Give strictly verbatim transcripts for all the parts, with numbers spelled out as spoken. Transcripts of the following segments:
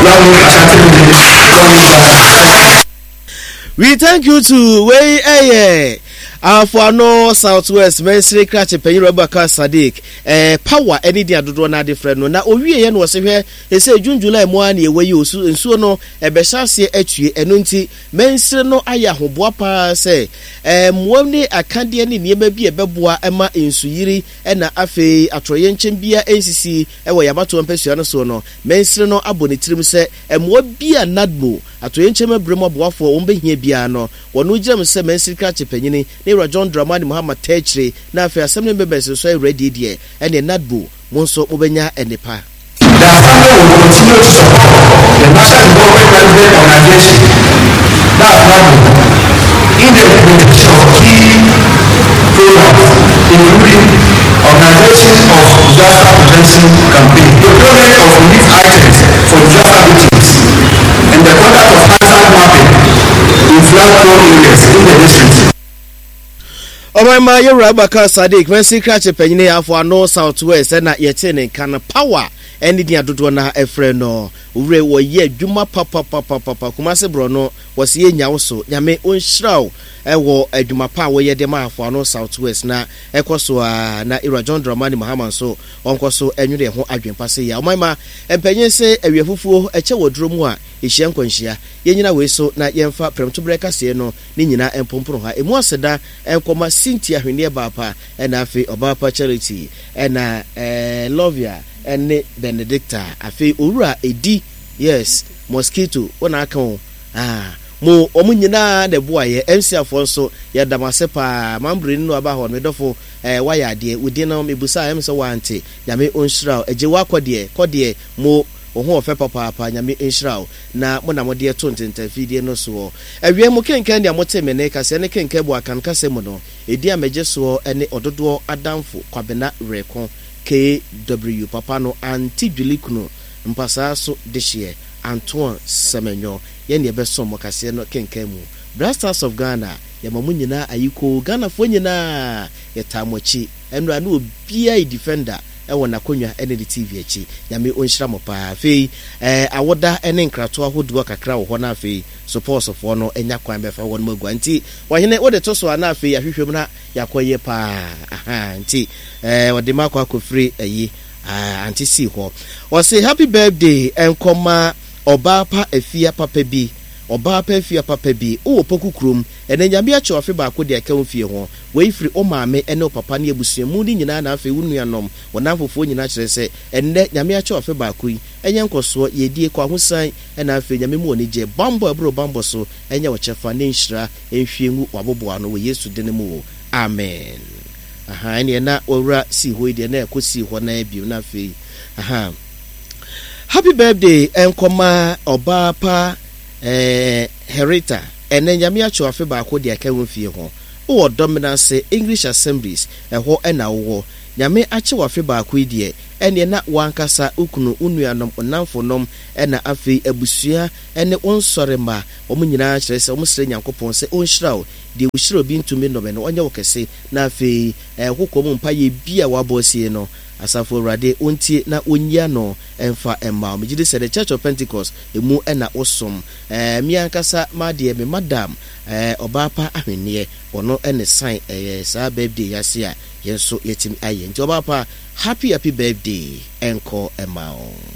We thank you to way eh uh, for no Southwest Ministry Cratch Penny Rebecca Sadiq eh power any dia dodo na different no na owie ye no se hwe e say June July mo an ye we osu nsuo no e be hyase atue eno nti Ministry no aya hoboa pa say eh mo ni akade ne niema bi e beboa ema nsuyiri e na afei atroye nchen bia N C C e wo yabato mpesua no so no Ministry no aboni tirim se e mo bia nadbo atoye nchen mabremo boafo wo behia bia no wono giram se Ministry Cratch Penny Nira John Dramani Muhammad Techre na afei assembly members so ready there and the nadbo monso obenya enepa. The assembly will continue to support the national government management organization that's NADBO in the implementation of key programs including organization of disaster prevention campaign, deployment of relief items for disaster victims, and the conduct of hazard mapping in flood-prone areas in the district. Oh my you Rebecca Sadiq Ministry Cratch Penny afọ no Southwest na yete ne kan power eni dia dodo na efre no ure wo ye adwuma papa papa papa kuma se bro no wose ye nyawo so nyame onhyiraw ewo adwuma pa wo ye de ma afọ no Southwest na ekoso a na Ira John Dramani Muhammad so onkoso enwure ho adwempa se ya omama empanyin se awiefufuo eche wodro mu a ehia nkwanhia ye nyina we so na yemfa premto breka se no ni nyina empomporo ha emu aseda enkoma Cynthia hwene baba na afi obapa charity na eh Lovia ene Benedicta afi owura edi yes mosquito wona aka ah mo omunyina de boaye M C afo so ya damase pa mambre no aba ho medofo eh waya de udi na mebusa em so wante nyame onhira eje wakode kode mo oho ofe papa pa nyame enhira na mo na mo de to ntentafidie no so awie mo kenkan dia mo temene kase ne kenkan bo akan kase mo no edi ameje so ene ododo adamfo kwabena rekon K W papa no anti dwelikuno mpasa so dehye Antoine Semenyo ye ne beso mo kase no kenkan mu Blasters of Ghana ya mamu nyina ayiko Ghana fo nyina ya tamochi enra na obia defender e wona konwa ene di T V achi nyame onhyira mo pa afei eh awoda ene nkrato ahodo kakra wo ho na afei support of no enya kwan befa won magwa nti wahene wo de to so na afei ahwehwem na yakoye pa aha nti eh wode makwa akofri ayi anti si ho wo say happy birthday enkoma obapa afia papa bi obapa afia papa bi wo pokukrum ene nyame ache ofe ba ko de aka mfie ho we free o maame ene o papa ne abusuamu ni nyina na afi wunuanom wonamfofo nyina kire se enne nyame ache ofe ba ko yi enye nkoso yedie kwa hosan ena afi nyame mu onije bambo abro bambo so enye wo chefa ne nhira enhwiengu waboboa no we Yesu dene mu amen aha ene na owura si ho ide na ekosi ho na biu na afi aha happy birthday enkoma obapa eh Herita ene nyame acho afi ba ko de aka wonfie ho wo dominance English Assemblies eho ena wo nyame ache wafi ba ko die ene na wankasa ukunu unuanom onamfonom ena afi abusua ene onsorema omunyina kire se omsere nyankopon se onhyiraw de wohyiraw bi ntumi no me no onye wokese na afi ehokom mpa ye bia wabosie no asafo rade ontie na onyia no emfa emma megide se the Church of Pentecost emu ena osom eh miankasa made me madam eh obapa ahwenye ono ene sign eh sa birthday yase a yenso yetim aye nti obapa happy happy birthday enko emma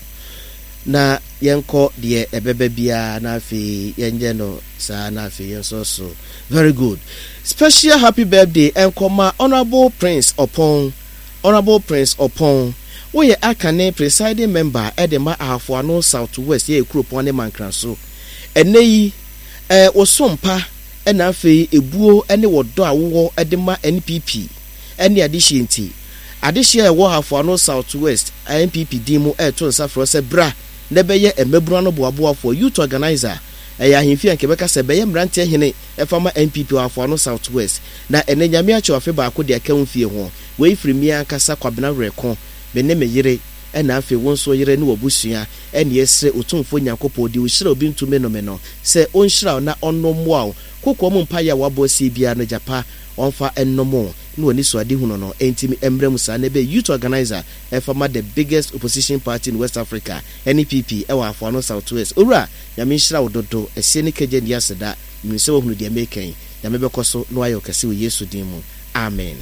na yenko de ebebe bia na afi yenje no sa na afi yenso so very good special happy birthday enko ma honorable prince upon Honorable Prince Opon we akane presiding member edema ahafo no Southwest ye ekropon ne mankranso eneyi eh osompa ena afei ebuo ene wodo awo edema N P P ene adihye nti adihye ewo ahafo no Southwest N P P dimu eto nsafro se bra ne beye emebru no boaboa for youth organizer eya ahemfia nkebeka se beye mrante hene efama N P P ahafo no Southwest na ene nyame acho afi ba ko de aka mfie ho we free me ankasa kwabena rekon me ne me yire ɛna afi won so yere ne wobusua ɛne yɛsɛ otumfo nyankopɔ di uhyira obi ntume no me no sɛ onhyira na ɔnommoa kokɔ mu mpa ya wabɔ sie bia no japa onfa ennomo no wani so ade huno no entimi embrem sa na be youth organizer efama the biggest opposition party in West Africa N P P ewa afano Southwest owura nyame nhira wododo esie ne kagye dia seda nse wo hunu de meken nyame bekoso no ayo kase wo Yesu din mu amen.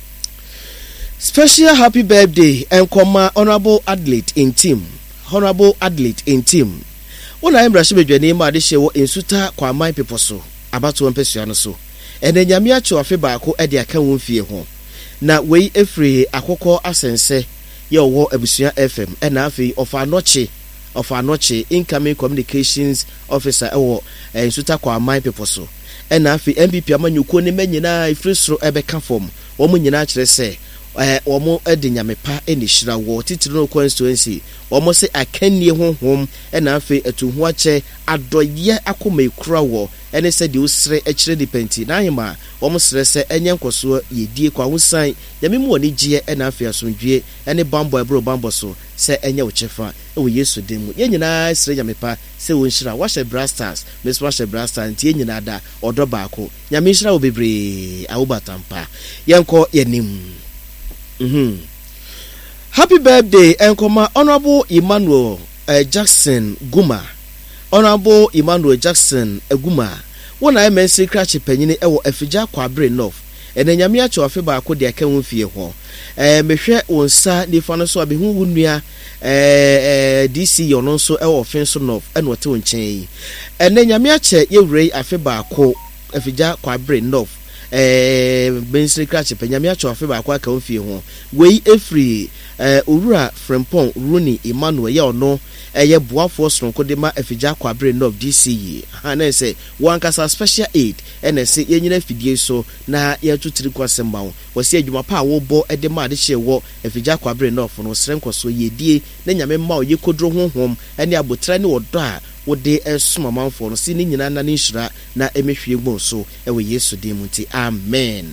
Special happy birthday enkoma honorable Adelaide in team honorable Adelaide in team wona embra hye bedwane ma de hye wo ensuta kwa man people so abato mpesua no so ene nyame acho afi baako e de aka won fie ho na wei efri akokɔ asense ye wo abusua F M e na afi ofa anoche ofa anoche incoming communications officer e wo ensuta kwa man people so e na afi M P P amanyuko ne manyina ifri soro e be ka form wo mu nyina kire se eh omo edi nyamepa eni hira wo titiri constituency omo se akanie honhom e na afi etuhu ache adoye akoma ekura wo ene se de usre ekire dipenti na hima omo sre se enye nkoso yedie kwa husan nyame mu oni gie e na afi asondwie ene bambo ebro bambo so se enye wo chefa e wo Yesu demu ye nyina sre nyamepa se wo nhira wahye brasters mes wahye brasters ntie nyina da odo baako nyame nhira wo bebre awobatampa yenko yenim. Mhm. Happy birthday enkoma honorable Emmanuel uh, Jackson Guma. Honorable Emmanuel Jackson Aguma. Wona M S C crash panyini ewo Afija Kwabre North. Ene nyame acho afi ba ko de aka won fie ho. Eh mehwe wonsa nifa no so abehu wunua eh D C yo no so ewo Offense North ene wote wonchen. Ene nyame ache yewrei afi ba ko Afija Kwabre North. Eh bensi crash penyame acho afi ba kwa ka ofie ho wei efri eh owura Frempong Rooney Emmanuel ya ono eye boafo sonko de ma Afija Kwabre North D C ha na say wankasa special aid ene se yenyina fidie so na ya tutiri kwasem bawo wose adwuma pa wo bo ede ma de hye wo Afija Kwabre North no srenko so yedie na nyame ma o yekodro honhom ene abotra ne wodo a wode esuma manfo no si ni nyina na ne nhira na emehwie gbon so ewe Yesu din mu ti amen.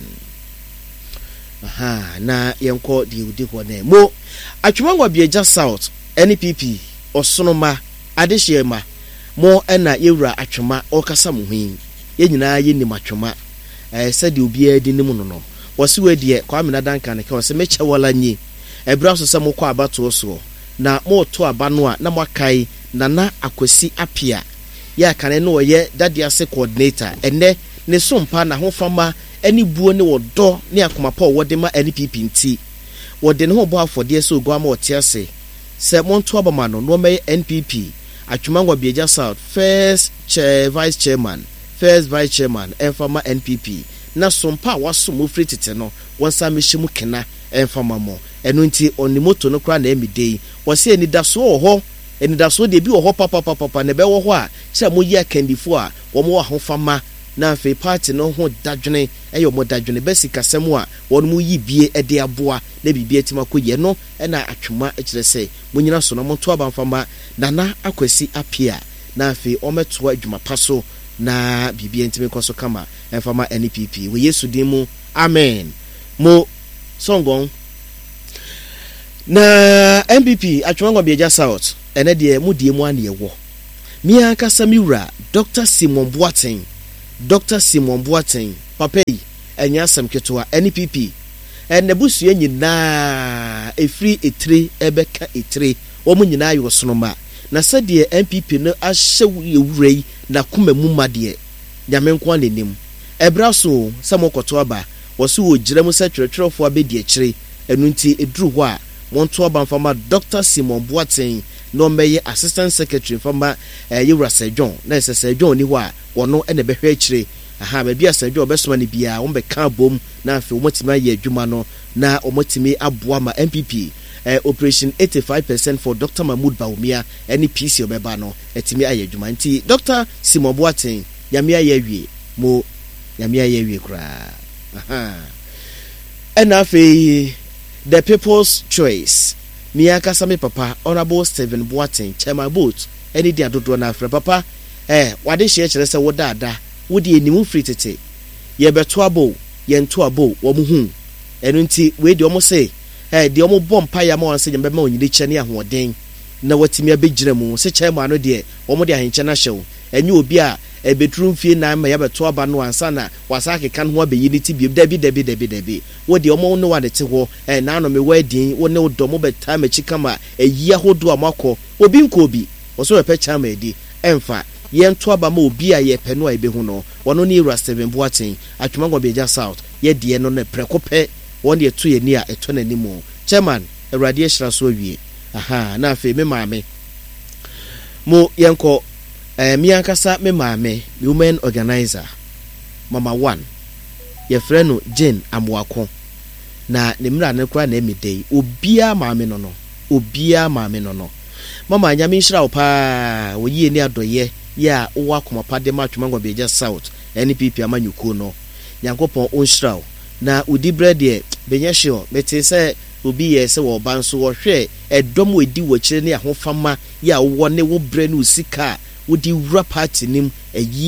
Aha na yenko di udi ho na mo atwemangwa bieja South N P P osonoma adehyiema mo ena yewura atwema okasa mo hin ye nyina ye nim atwema eh sade obi adi nim no no wose wadie kwa amena danka ne ka wose meche wala nyi ebra so se mo kwa abato so na mo to aba no a na mo kai nana akwasi apia ya kane no ye dadiase coordinator enne ne sompa na hofama eni buo ne wodo ne akomapa wode ma N P P nti wode ne ho bo afode so ogwa ma otiase se monto abama no no me N P P atwemangwa bieja South first chair vice chairman first vice chairman enfama N P P na sompa waso mo free tete no wonsa mehyimu kena enfama mo eno nti onimoto no kra na emidei wose eni da so ho eni da so de bi wo ho papa papa na be wo ho a se mo yi akandifo a wo mo ahofama na fe party no ho dadwene eyo mo dadwene besi kasem a won mu yi bie ede aboa na bibie tima koye no na atwuma ekire se munyina so no mo to abanfama nana akwasi apia na fe o meto adwuma paso na bibie ntime koso kama enfama N P P we Yesu din mu amen. Mo songon na M P P atwangwa bieja South ene de mu die mu ane yewo mi akasa miwura Doctor Simon Boateng Doctor Simon Boateng papa yi enya asem ketewa N P P ene busu nyina efri etire ebeka etire omu nyina ayo sonoma na sade M P P no ahyew yewurei na kuma mu made nyame nko anenim ebra so samokoto aba wose wo gira mu satwetwerefo abedi akire enu nti eduru ho a monto aba mfama Doctor Simon Boateng no meye assistant secretary fama eh, Yewura Sejon na Sejon ni ho a wono ene behwe akire aha ba bia Sejon obesoma ne bia wo be ka bom na afi wo motima ye adwuma no na wo motimi aboa ma M P P eh, operation eighty-five percent for Doctor Mahmoud Bawumia any P C obeba no etimi aye adwuma nti Doctor Simon Boateng yame aye awie mo yame aye awie kra aha ena afi the people's choice Miaka Sami Papa, Honorable Stephen Boateng, Chairman Boat, any day do na afre papa. Eh, wade share chere se woda da, wodi enimu free tete. Ye beto abo, ye nto abo, wo mu hu. Enu nti we di omo say, eh de omo bom pa ya ma wan se nyamba ma onyire kye ne ahoden na watimi abegyina mu se chairman no de omo de ahenche na hyew enye obi a e bedroom fie na ma ya beto aba no ansa na wasake kan ho abeyi ni ti bi dabi dabi dabi dabi wo de omo no wa de te ho eh na no me wedding wo ne odo mo beta ma chi kama eyi ahodo amakọ obi nko obi wo so pe chairman di emfa ye nto aba ma obi a ye pe no a ebe hu no wono ni Ira Steven Boatin atwumango beja south ye de no na prekope won de to ye ni a eto na nimu chairman Awurade ehira so awie aha na afi me maame mo yenko eh mi ankasa me maame women organizer mama one ye frɛ no Jane Amoako na ne mra ne kra na emidei obia maame no no obia maame no no mama nyame nhira wo pa wo yie ni adoye ya wo akoma pade ma atwumango beja south N P P amanyuko no nyankopon onhira wo na udi bread ye benye hye mete se obi ye se wo ban so wo hwe edom wedi wo kire ne ahofama ya wo ne wo bre no sika wo di wura party nim eyi